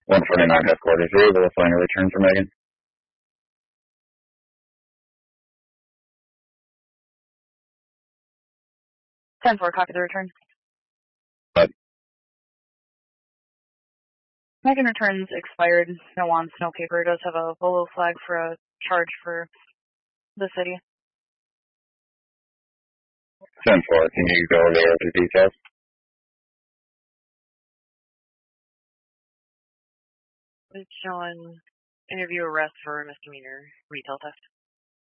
149 headquarters. Are you able to find a return for Megan? 10-4, copy the return. But Megan returns expired. No wants, no paper. Does have a Volo flag for a charge for the city. 10-4, can you go there with the details? It's showing interview arrest for misdemeanor retail theft.